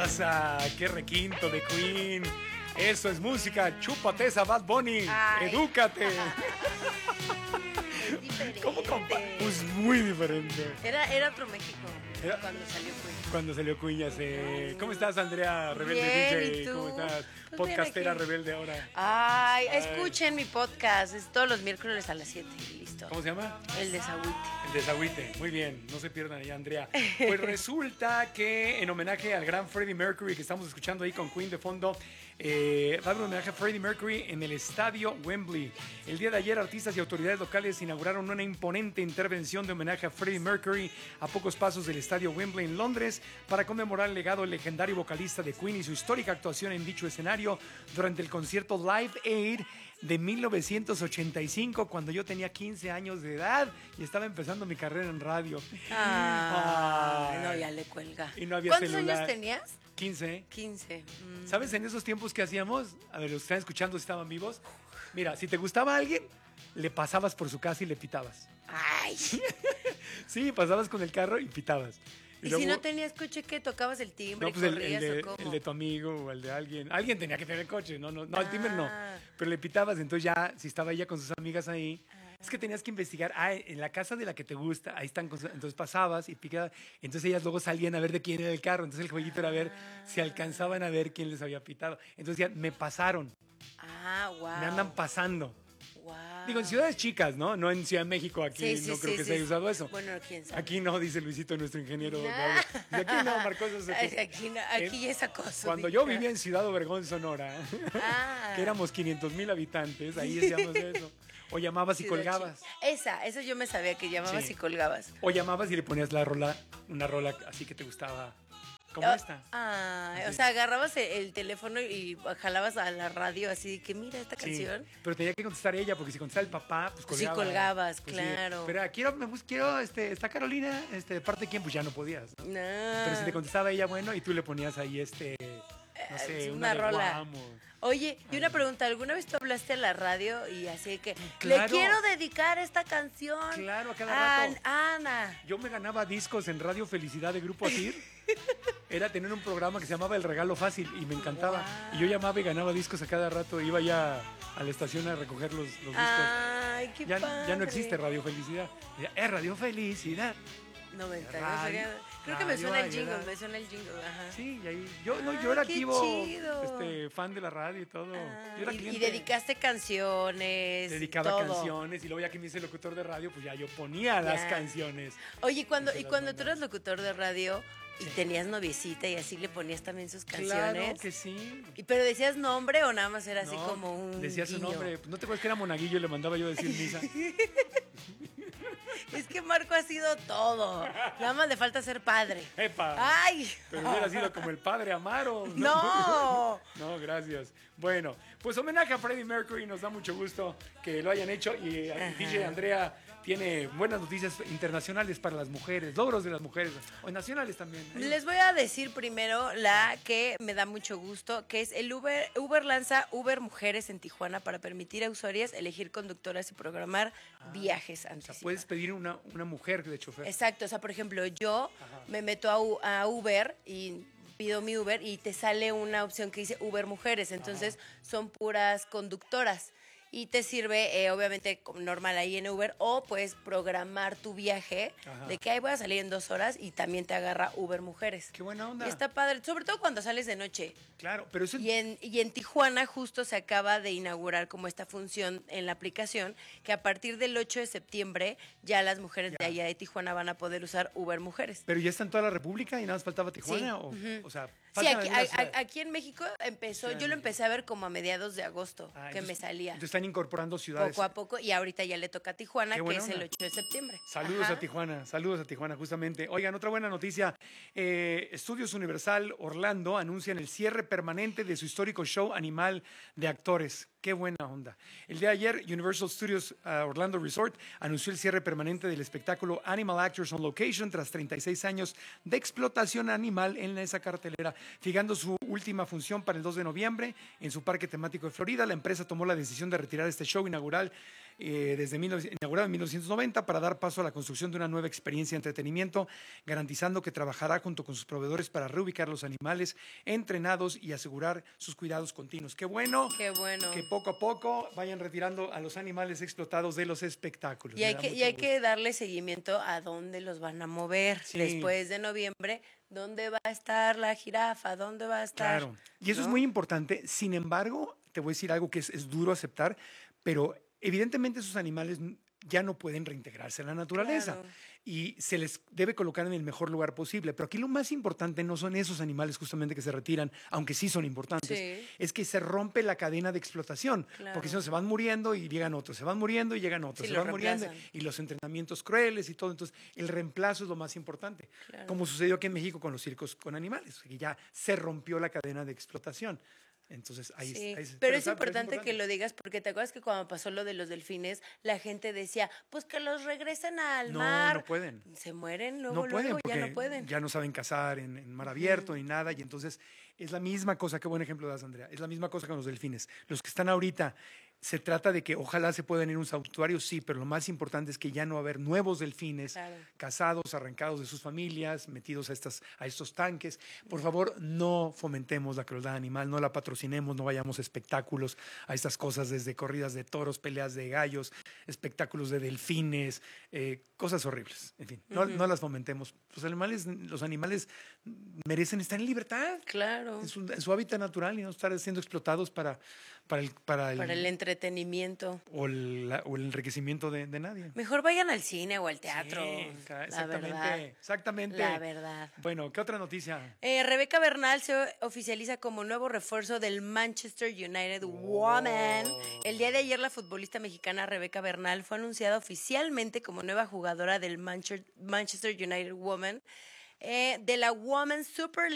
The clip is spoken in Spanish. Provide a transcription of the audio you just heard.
pasa? ¡Qué requinto de Queen! Eso es música. Chúpate esa Bad Bunny. Ay. Edúcate. Es diferente. ¿Cómo compa? Pues muy diferente. Era otro México Era- cuando salió Queen. Cuando salió Queen ya sé. ¿Cómo estás, Andrea? Rebelde Bien, DJ. ¿y tú? ¿Cómo estás? Pues Podcastera bien, aquí. rebelde ahora. Ay, escuchen mi podcast. Es todos los miércoles a las 7. Listo. ¿Cómo se llama? El desagüite. El desagüite. Muy bien, no se pierdan ahí, Andrea. Pues resulta que en homenaje al gran Freddie Mercury que estamos escuchando ahí con Queen de fondo, va a haber un homenaje a Freddie Mercury en el estadio Wembley. El día de ayer, artistas y autoridades locales inauguraron una imponente intervención de homenaje a Freddie Mercury a pocos pasos del estadio Wembley en Londres para conmemorar el legado del legendario vocalista de Queen y su histórica actuación en dicho escenario durante el concierto Live Aid de 1985, cuando yo tenía 15 años de edad y estaba empezando mi carrera en radio. Ay. No, ya le cuelga. Y no había ¿Cuántos celular. años tenías? 15. 15. ¿Sabes en esos tiempos que hacíamos? A ver, los que están escuchando si estaban vivos. Mira, si te gustaba alguien, le pasabas por su casa y le pitabas. Ay. Sí, pasabas con el carro y pitabas. ¿Y luego- si no tenías coche, qué? ¿Tocabas el timbre? No, pues ¿Corrías o cómo? el de tu amigo o el de alguien. Alguien tenía que tener coche, no, el timbre no. Ah. Pero le pitabas, entonces ya, si estaba ella con sus amigas ahí, es que tenías que investigar. Ah, en la casa de la que te gusta, ahí están, entonces pasabas y picabas. Entonces ellas luego salían a ver de quién era el carro. Entonces el jueguito era ver si alcanzaban a ver quién les había pitado. Entonces ya me pasaron, Wow. me andan pasando. Wow. Digo, en ciudades chicas, ¿no? No en Ciudad de México, aquí Sí, sí, no creo sí, que sí, se haya sí. usado eso. Bueno, quién sabe. Aquí no, dice Luisito, nuestro ingeniero. No. Pablo. Dice, aquí no, Marcos. eso es aquí. Aquí ya es acoso. Cuando yo vivía en Ciudad Obregón, Sonora, Ah. que éramos 500,000 habitantes, ahí decíamos eso. O llamabas y Sí, colgabas. Esa yo me sabía que llamabas Sí. y colgabas. O llamabas y le ponías una rola así que te gustaba. Como esta. O sea, agarrabas el teléfono y jalabas a la radio así de que mira esta Sí, canción. pero tenía que contestar ella, porque si contestaba el papá, pues Sí, colgaba. colgabas, Pues sí. claro. Pero quiero, está Carolina, de parte de quién, pues ya no podías, ¿no? No. Pero si te contestaba ella, bueno, y tú le ponías ahí no sé, una de rola. Guam o- Oye, y una pregunta, ¿alguna vez tú hablaste a la radio y así de que Claro. le quiero dedicar esta canción Claro, a cada rato. Ana? Yo me ganaba discos en Radio Felicidad de Grupo Asir. Era tener un programa que se llamaba El Regalo Fácil y me encantaba. Wow. Y yo llamaba y ganaba discos a cada rato. Iba ya a la estación a recoger los discos. Ay, qué Ya padre. no existe Radio Felicidad. Es Radio Felicidad. 90. Radio- Creo que me Radio suena el Ayala. jingle, me suena el jingle, ajá. Sí, y ahí. Yo era qué activo, chido. fan de la radio y todo. Yo era Y cliente. dedicaste canciones. Dedicaba todo. canciones y luego ya que me hice locutor de radio, pues ya yo ponía las canciones. Oye, cuando Se las tú mandaba. eras locutor de radio y tenías noviecita y así le ponías también sus canciones. Claro que sí. ¿Pero decías nombre o nada más era así No, como un decía su guiño? nombre. ¿No te acuerdas que era monaguillo y le mandaba yo a decir misa? Es que Marco ha sido todo. Nada más le falta ser padre. ¡Epa! ¡Ay! Pero hubiera sido como el padre Amaro. ¡No! No, gracias. Bueno, pues homenaje a Freddie Mercury. Nos da mucho gusto que lo hayan hecho. Y DJ Andrea tiene buenas noticias internacionales para las mujeres, logros de las mujeres, o nacionales también. Les voy a decir primero la que me da mucho gusto, que es el Uber. Uber lanza Uber Mujeres en Tijuana para permitir a usuarias elegir conductoras y programar viajes O sea, anticipados. puedes pedir una mujer de chofer. Exacto, o sea, por ejemplo, yo me meto a Uber y pido mi Uber y te sale una opción que dice Uber Mujeres, entonces son puras conductoras y te sirve, obviamente, como normal ahí en Uber, o puedes programar tu viaje de que ahí voy a salir en 2 horas y también te agarra Uber Mujeres. Qué buena onda. Y está padre, sobre todo cuando sales de noche. Claro, pero eso... Y en Tijuana justo se acaba de inaugurar como esta función en la aplicación que a partir del 8 de septiembre ya las mujeres de allá de Tijuana van a poder usar Uber Mujeres. Pero ya está en toda la República y nada más faltaba Tijuana. Sí. O sea, Sí, faltan aquí, algunas ciudades. aquí en México empezó, Ciudad de yo lo México. empecé a ver como a mediados de agosto, Ah, que me entonces- salía Entonces están incorporando ciudades. poco a poco y ahorita ya le toca a Tijuana, Qué que buena es el onda. 8 de septiembre. Saludos Ajá. saludos a Tijuana, justamente. Oigan, otra buena noticia. Estudios Universal Orlando anuncian el cierre permanente de su histórico show animal de actores. Qué buena onda. El día de ayer, Universal Studios Orlando Resort anunció el cierre permanente del espectáculo Animal Actors on Location tras 36 años de explotación animal en esa cartelera. Fijando su última función para el 2 de noviembre en su parque temático de Florida, la empresa tomó la decisión de retirar este show inaugural inaugurado en 1990 para dar paso a la construcción de una nueva experiencia de entretenimiento, garantizando que trabajará junto con sus proveedores para reubicar los animales entrenados y asegurar sus cuidados continuos. Qué bueno, Qué bueno. que poco a poco vayan retirando a los animales explotados de los espectáculos. Y hay que darle seguimiento a dónde los van a mover. Sí. Después de noviembre, ¿dónde va a estar la jirafa? ¿Dónde va a estar? Claro, y eso es ¿no? muy importante. Sin embargo, te voy a decir algo que es duro aceptar, pero evidentemente esos animales ya no pueden reintegrarse a la naturaleza. Claro. Y se les debe colocar en el mejor lugar posible. Pero aquí lo más importante no son esos animales justamente que se retiran, aunque sí son importantes, Sí. es que se rompe la cadena de explotación. Claro. Porque si no se van muriendo y llegan otros, se van muriendo y llegan otros, Sí, se los van muriendo reemplazan. y los entrenamientos crueles y todo. Entonces, el reemplazo es lo más importante. Claro. Como sucedió aquí en México con los circos con animales, que ya se rompió la cadena de explotación. Entonces, ahí Sí, ahí- pero es está, importante que lo digas porque te acuerdas que cuando pasó lo de los delfines, la gente decía, pues que los regresen al No, mar. no pueden. Se mueren No luego, pueden luego, porque ya no pueden. ya no saben cazar en mar abierto ni nada. Y entonces es la misma cosa, qué buen ejemplo das, Andrea. Es la misma cosa con los delfines. Los que están ahorita, se trata de que ojalá se puedan ir a un santuario, sí, pero lo más importante es que ya no va a haber nuevos delfines Claro. cazados, arrancados de sus familias, metidos a estos tanques. Por favor, no fomentemos la crueldad animal, no la patrocinemos, no vayamos a espectáculos, a estas cosas desde corridas de toros, peleas de gallos, espectáculos de delfines, cosas horribles. En fin, no las fomentemos. Los animales merecen estar en libertad. Claro. En su hábitat natural y no estar siendo explotados para Para el entretenimiento. o el enriquecimiento de nadie. Mejor vayan al cine o al teatro. Sí, la exactamente, verdad. exactamente. La verdad. Bueno, ¿qué otra noticia? Rebeca Bernal se oficializa como nuevo refuerzo del Manchester United Woman. El día de ayer la futbolista mexicana Rebeca Bernal fue anunciada oficialmente como nueva jugadora del Manchester United Woman de la Women's Super